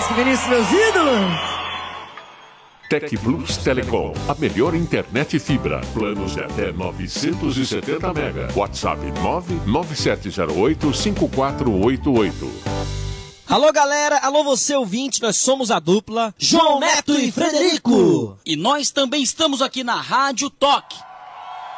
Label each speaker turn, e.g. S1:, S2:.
S1: Abraço, Vinícius, meus ídolos.
S2: Tec Plus Telecom, a melhor internet fibra. Planos de até 970 mega. WhatsApp 997085488.
S3: Alô, galera, alô você ouvinte, nós somos a dupla João Neto e Frederico. E nós também estamos aqui na Rádio Toque.